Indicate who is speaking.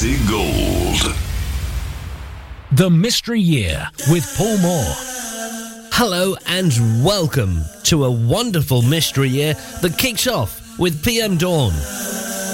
Speaker 1: Classic Gold.
Speaker 2: The Mystery Year with Paul Moore.
Speaker 3: Hello and welcome to a wonderful mystery year that kicks off with PM Dawn.